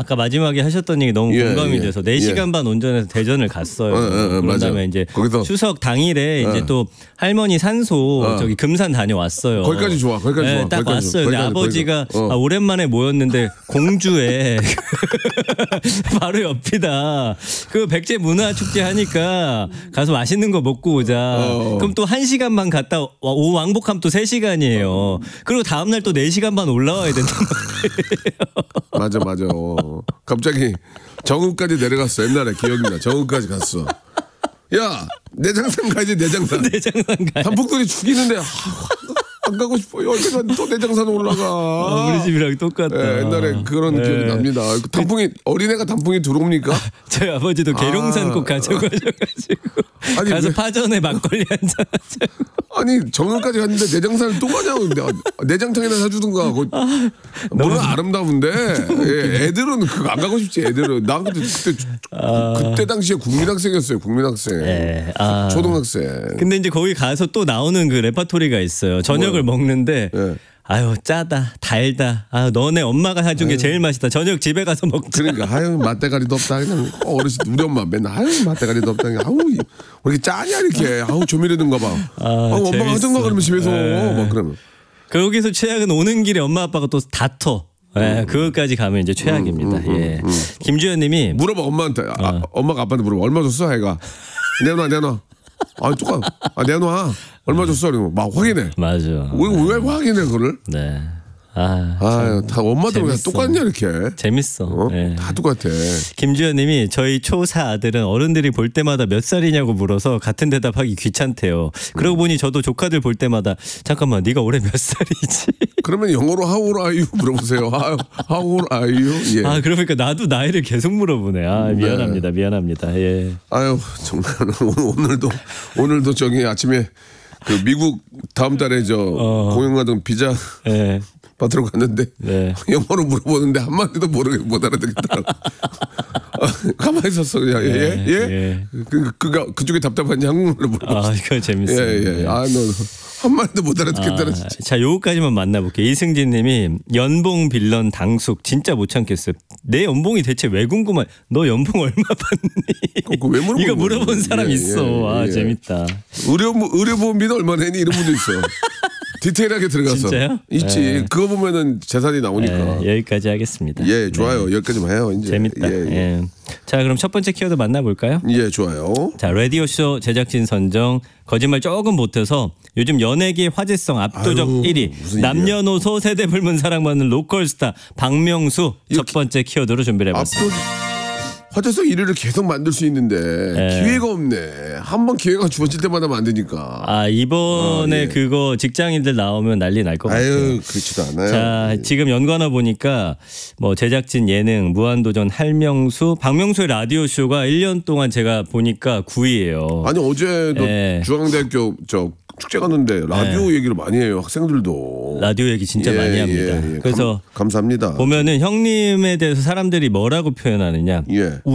아까 마지막에 하셨던 얘기 너무 공감이 돼서 4시간 반 운전해서 대전을 갔어요. 그런 다음에 이제 거기서 추석 당일에 이제 또 할머니 산소 저기 금산 다녀왔어요. 거기까지 좋아. 거기까지 네, 좋아. 딱 거기까지 왔어요. 근데 아버지가 오랜만에 모였는데 공주에 바로 옆이다. 그 백제 문화축제 하니까 가서 맛있는 거 먹고 오자. 그럼 또 1시간만 갔다 오후 왕복하면 또 3시간이에요. 그리고 다음날 또 4시간 반 올라와야 된단 말이에요. 맞아. 갑자기 정읍까지 내려갔어. 옛날에 기억나. 정읍까지 갔어. 야, 내장산 가야지. 내장산 가야. 단풍들이 죽이는데 안 가고 싶어요. 또 내장산 올라가. 우리 집이랑 똑같다. 네, 옛날에 그런 기억이 납니다. 단풍이 어린애가 단풍이 들어옵니까? 저희 아버지도 계룡산 꼭 가져가셔가지고 아니, 가서 왜? 파전에 막걸리 한잔 하자고. 아니 정읍까지 갔는데 내장산을 또 가냐고. 내장탕이나 사주든가. 너무 아름다운데 애들은 그거 안 가고 싶지. 애들은 난 그때 당시에 국민학생이었어요. 국민학생. 네, 초등학생. 근데 이제 거기 가서 또 나오는 그 레파토리가 있어요. 저녁을 먹는데 아유 짜다 달다. 아 너네 엄마가 해준 게 제일 맛있다. 저녁 집에 가서 먹자. 그러니까 아유 맛대가리도 없다. 그냥 어르신 우리 엄마 맨날 아유 맛대가리도 없다. 그냥 아우 왜 이렇게 짜냐 이렇게. 아우 조미료 넣은가 봐. 엄마가 하던가 그러면 집에서 막 그러면. 거기서 최악은 오는 길에 엄마 아빠가 또 다퉈. 네, 그것까지 가면 이제 최악입니다. 예. 김주현님이 물어봐 엄마한테. 엄마가 아빠한테 물어봐. 얼마 줬어? 애가 내놔. 내놔. 얼마 줬어? 그러면 막 확인해. 맞아. 왜 확인해 그거를? 네. 다 엄마들 왜 똑같냐 이렇게. 재밌어. 네. 다 똑같아. 김주현님이 저희 초4 아들은 어른들이 볼 때마다 몇 살이냐고 물어서 같은 대답하기 귀찮대요. 그러고 보니 저도 조카들 볼 때마다 잠깐만 네가 올해 몇 살이지? 그러면 영어로 How old are you 물어보세요. How old are you? 예. 그러니까 나도 나이를 계속 물어보네. 미안합니다. 예. 아유 정말 오늘도 저기 아침에 그 미국 다음 달에 공연 가던 비자 받으러 갔는데 영어로 물어보는데 한마디도 못 알아듣겠더라고. 가만히 있었어 그냥. 예? 그쪽에 답답한지 한국말로 물어봤어. 그거 재밌어요. 너 한마디도 못 알아듣겠더라. 자, 요거까지만 만나볼게요. 이승진님이 연봉 빌런 당숙 진짜 못 참겠어요. 내 연봉이 대체 왜 궁금해? 너 연봉 얼마 받니? 왜 물어본 이거 물어본 사람 있어. 재밌다. 의료보험비는 얼마나 했니? 이런 분도 있어. 디테일하게 들어가서. 진짜요? 있지. 그거 보면은 재산이 나오니까. 여기까지 하겠습니다. 예, 좋아요. 여기까지만 해요. 이제. 재밌다. 자, 그럼 첫 번째 키워드 만나볼까요? 예, 좋아요. 자, 라디오쇼 제작진 선정 거짓말 조금 못해서 요즘 연예계 화제성 압도적 1위 남녀노소 세대 불문 사랑받는 로컬 스타 박명수 첫 번째 키워드로 준비를 해봤습니다. 화제성 1위를 계속 만들 수 있는데 기회가 없네. 한번 기회가 주어질 때마다 만드니까. 이번에 그거 직장인들 나오면 난리 날 것 같아요. 그렇지도 않아요. 자, 지금 연관어 보니까 뭐 제작진 예능 무한도전 할명수 박명수의 라디오 쇼가 1년 동안 제가 보니까 9위예요. 아니 어제도 중앙대학교 축제 갔는데 라디오 얘기를 많이 해요. 학생들도. 라디오 얘기 진짜 많이 합니다. 그래서 감사합니다. 보면은 형님에 대해서 사람들이 뭐라고 표현하느냐.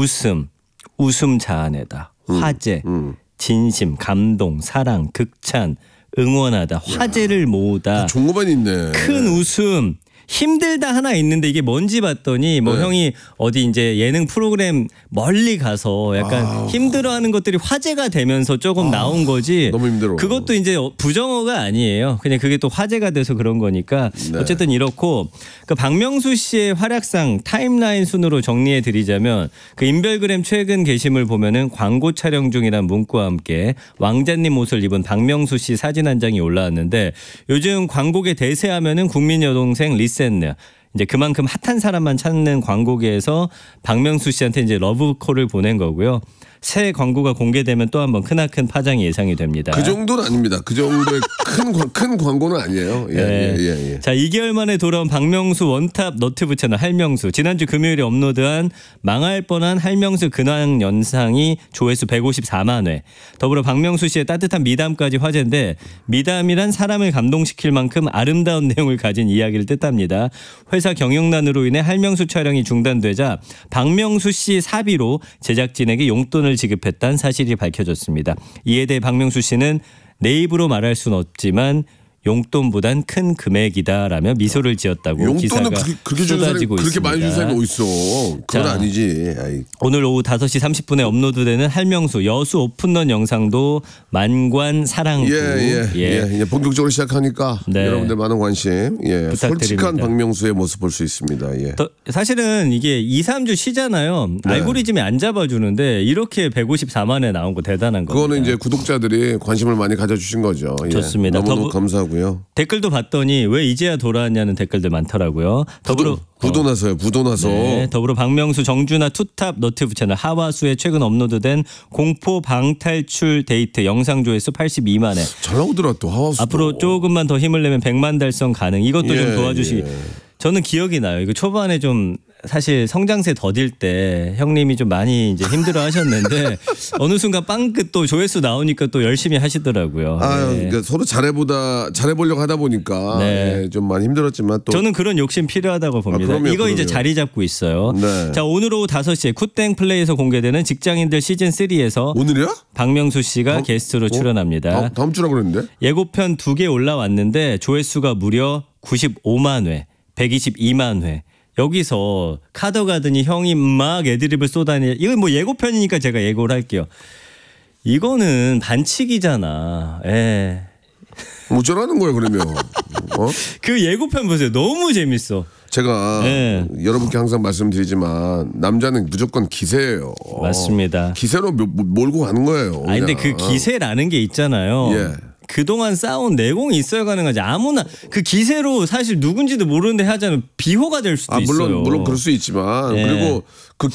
웃음 자아내다. 화제. 진심, 감동, 사랑, 극찬, 응원하다. 화제를 모으다. 종업원이 있네. 큰 웃음. 힘들다 하나 있는데 이게 뭔지 봤더니 형이 어디 이제 예능 프로그램 멀리 가서 약간 힘들어하는 것들이 화제가 되면서 조금 나온 거지. 너무 힘들어. 그것도 이제 부정어가 아니에요. 그냥 그게 또 화제가 돼서 그런 거니까 어쨌든 이렇고 그 박명수 씨의 활약상 타임라인 순으로 정리해 드리자면 그 인별그램 최근 게시물 보면은 광고 촬영 중이란 문구와 함께 왕자님 옷을 입은 박명수 씨 사진 한 장이 올라왔는데 요즘 광고계 대세하면은 국민 여동생 리센느 이제 그만큼 핫한 사람만 찾는 광고계에서 박명수 씨한테 이제 러브콜을 보낸 거고요. 새 광고가 공개되면 또 한번 크나큰 파장이 예상이 됩니다. 그 정도는 아닙니다. 그 정도의 큰 광고는 아니에요. 예. 자, 2개월 만에 돌아온 박명수 원탑 너튜브 채널 할명수. 지난주 금요일에 업로드한 망할 뻔한 할명수 근황 영상이 조회수 154만 회. 더불어 박명수 씨의 따뜻한 미담까지 화제인데 미담이란 사람을 감동시킬 만큼 아름다운 내용을 가진 이야기를 뜻합니다. 회사 경영난으로 인해 할명수 촬영이 중단되자 박명수 씨 사비로 제작진에게 용돈을 지급했다는 사실이 밝혀졌습니다. 이에 대해 박명수 씨는 내 입으로 말할 수는 없지만 용돈보단 큰 금액이다라며 미소를 지었다고 기사가 용돈은 그렇게 주는 사람이 쏟아지고 그렇게 있습니다. 많이 주는 사람이 어딨어. 그건 자, 아니지. 아이. 오늘 오후 5시 30분에 업로드되는 할명수 여수 오픈런 영상도 만관 사랑부 이제 본격적으로 시작하니까 네. 여러분들 많은 관심. 예. 부탁드립니다. 솔직한 박명수의 모습 볼 수 있습니다. 예. 사실은 이게 2, 3주 쉬잖아요. 네. 알고리즘이 안 잡아주는데 이렇게 154만에 나온 거 대단한 겁니다. 그거는 이제 구독자들이 관심을 많이 가져주신 거죠. 예. 좋습니다. 너무너무 감사하고요. 댓글도 봤더니 왜 이제야 돌아왔냐는 댓글들 많더라고요. 부도 나서. 네, 더불어 박명수, 정준하, 투탑, 너튜브 채널 하와수에 최근 업로드된 공포 방탈출 데이트 영상 조회수 82만회. 잘 나오더라 또 하와수. 앞으로 조금만 더 힘을 내면 100만 달성 가능. 이것도 좀 도와주시기. 예. 저는 기억이 나요. 이거 초반에 좀 사실 성장세 더딜 때 형님이 좀 많이 이제 힘들어 하셨는데 어느 순간 빵끝 또 조회수 나오니까 또 열심히 하시더라고요. 네. 그러니까 서로 잘해보려고 하다 보니까 네. 예, 좀 많이 힘들었지만 또 저는 그런 욕심 필요하다고 봅니다. 그럼요, 이거 이제 그럼요. 자리 잡고 있어요. 네. 자, 오늘 오후 5시에 굿땡 플레이에서 공개되는 직장인들 시즌 3에서 오늘이야? 박명수 씨가 게스트로 출연합니다. 다음 주라 그랬는데. 예고편 2개 올라왔는데 조회수가 무려 95만 회, 122만 회. 여기서 카더가든이 형이 막 애드립을 쏟아내. 이건 뭐 예고편이니까 제가 예고를 할게요. 이거는 반칙이잖아. 예. 뭐 어쩌라는 거야 그러면. 그 예고편 보세요. 너무 재밌어. 제가 네. 여러분께 항상 말씀드리지만 남자는 무조건 기세예요. 맞습니다. 기세로 몰고 가는 거예요. 아니 근데 그냥. 그 기세라는 게 있잖아요. 예. 그동안 쌓아온 내공이 있어야 가능하지. 아무나 그 기세로 사실 누군지도 모르는데 하자면 비호가 될 수도 있어요. 물론 그럴 수 있지만 예. 그리고 그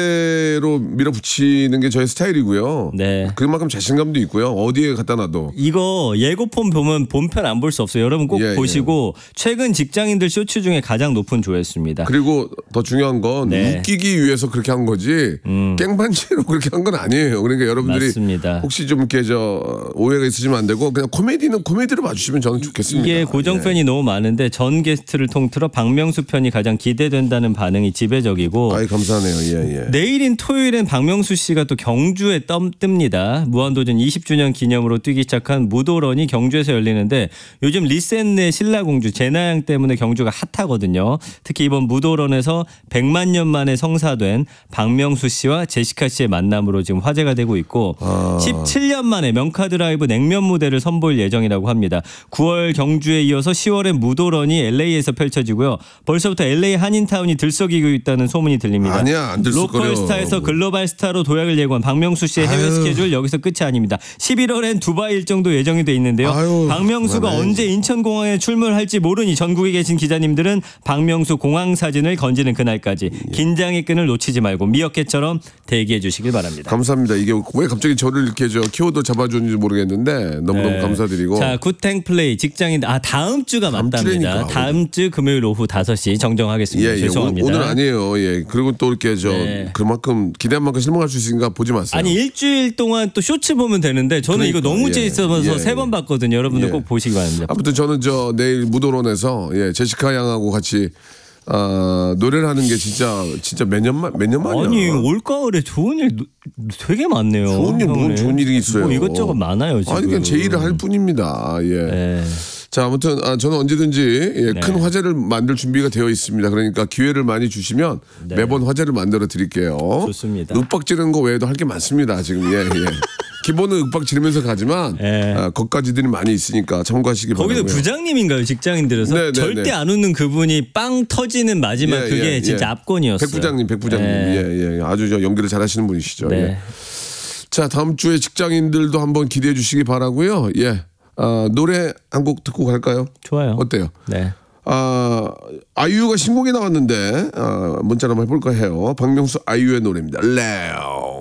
기세로 밀어붙이는 게 저의 스타일이고요. 네. 그만큼 자신감도 있고요. 어디에 갖다 놔도. 이거 예고편 보면 본편 안 볼 수 없어요. 여러분 꼭 예, 보시고 최근 직장인들 쇼츠 중에 가장 높은 조회수입니다. 그리고 더 중요한 건 네. 웃기기 위해서 그렇게 한 거지 깽판치로 그렇게 한 건 아니에요. 그러니까 여러분들이 맞습니다. 혹시 좀 이렇게 오해가 있으시면 안 되고 그냥 코미디는 코미디로 봐주시면 저는 좋겠습니다. 이게 고정 팬이 너무 많은데 전 게스트를 통틀어 박명수 편이 가장 기대된다는 반응이 지배적이고 아이 감사하네요. 예. 내일인 토요일엔 박명수 씨가 또 경주에 뜹니다. 무한도전 20주년 기념으로 뛰기 시작한 무도런이 경주에서 열리는데 요즘 리센네 신라공주 제나양 때문에 경주가 핫하거든요. 특히 이번 무도런에서 100만 년 만에 성사된 박명수 씨와 제시카 씨의 만남으로 지금 화제가 되고 있고 17년 만에 명카드라이브 냉면 무대를 선보일 예정이라고 합니다. 9월 경주에 이어서 10월엔 무도런이 LA에서 펼쳐지고요. 벌써부터 LA 한인타운이 들썩이고 있다는 소문이 들립니다. 아니야 안 들썩거려. 로컬 스타에서 글로벌 스타로 도약을 예고한 박명수 씨의 해외 스케줄 여기서 끝이 아닙니다. 11월엔 두바이 일정도 예정이 돼 있는데요. 박명수가 언제 인천공항에 출몰할지 모르니 전국에 계신 기자님들은 박명수 공항 사진을 건지는 그날까지 긴장의 끈을 놓치지 말고 미어캣처럼 대기해 주시길 바랍니다. 감사합니다. 이게 왜 갑자기 저를 이렇게 키워드 잡아주는지 모르겠는데 너무너무 감사드리고. 자, 굿탱 플레이 직장인들 다음 주가 맞답니다. 주라니까. 다음 주 금요일 오후 5시 정정하겠습니다. 죄송합니다. 오늘 아니에요. 예. 그리고 또 이렇게 그만큼 기대한 만큼 실망할 수 있으니까 보지 마세요. 아니 일주일 동안 또 쇼츠 보면 되는데 저는 이거 너무 재밌어서 3번 봤거든요. 여러분들 꼭 보시기 바랍니다. 아무튼 저는 내일 무도론에서 제시카 양하고 같이 노래를 하는 게 진짜 몇 년 만이야. 아니 올가을에 좋은 일 되게 많네요. 좋은 일 뭔 좋은 일이 있어요. 뭐 이것저것 많아요 지금. 아니 그냥 제 일을 할 뿐입니다. 예. 네. 자 아무튼 저는 언제든지 큰 화제를 만들 준비가 되어 있습니다. 그러니까 기회를 많이 주시면 매번 화제를 만들어 드릴게요. 좋습니다. 윽박 지르는 거 외에도 할 게 많습니다. 지금 예. 기본은 윽박 지르면서 가지만 거기까지들이 많이 있으니까 참고하시기 바랍니다. 거기도 부장님인가요? 직장인들에서 네. 절대 안 웃는 그분이 빵 터지는 마지막 그게 진짜 압권이었어요. 백 부장님 예. 아주 연기를 잘하시는 분이시죠. 네. 예. 자 다음 주에 직장인들도 한번 기대해 주시기 바라고요. 예. 노래 한 곡 듣고 갈까요? 좋아요. 어때요? 네. 아이유가 신곡이 나왔는데 문자로 한번 해볼까 해요. 박명수 아이유의 노래입니다. 레오.